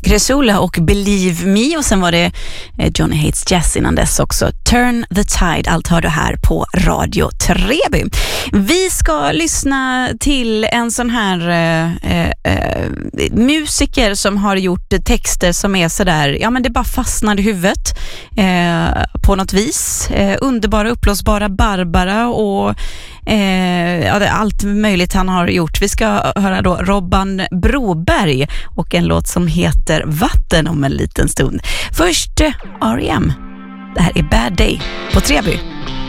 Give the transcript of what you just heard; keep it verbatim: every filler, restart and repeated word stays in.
Cresula och Believe Me, och sen var det Johnny Hates Jazz innan dess också. Turn the Tide, allt hör du här på Radio Treby. Vi ska lyssna till en sån här eh, eh, musiker som har gjort texter som är sådär, ja men det bara fastnade i huvudet eh, på något vis. Eh, underbara, upplåsbara Barbara och eh, ja, det är allt möjligt han har gjort. Vi ska höra då Robban Broberg och en låt som heter Vatten om en liten stund. Först R E M. Det här är Bad Day på Treby.